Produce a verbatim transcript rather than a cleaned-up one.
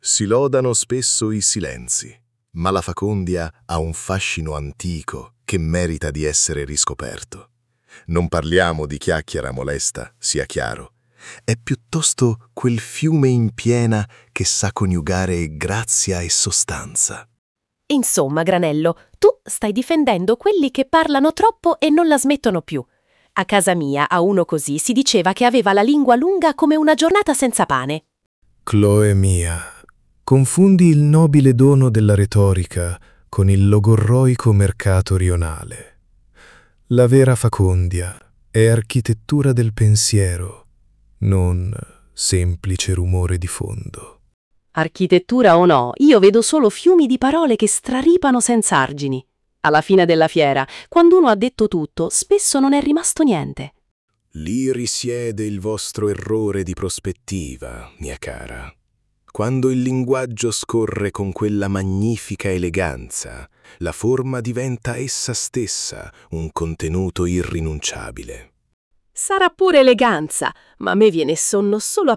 Si lodano spesso i silenzi, ma la Facondia ha un fascino antico che merita di essere riscoperto. Non parliamo di chiacchiera molesta, sia chiaro. È piuttosto quel fiume in piena che sa coniugare grazia e sostanza. Insomma, Granello, tu stai difendendo quelli che parlano troppo e non la smettono più. A casa mia, a uno così, si diceva che aveva la lingua lunga come una giornata senza pane. Chloe mia, confondi il nobile dono della retorica con il logorroico mercato rionale. La vera Facondia è architettura del pensiero, non semplice rumore di fondo. Architettura o no, io vedo solo fiumi di parole che straripano senza argini. Alla fine della fiera, quando uno ha detto tutto, spesso non è rimasto niente. Lì risiede il vostro errore di prospettiva, mia cara. Quando il linguaggio scorre con quella magnifica eleganza, la forma diventa essa stessa un contenuto irrinunciabile. Sarà pure eleganza, ma a me viene sonno solo a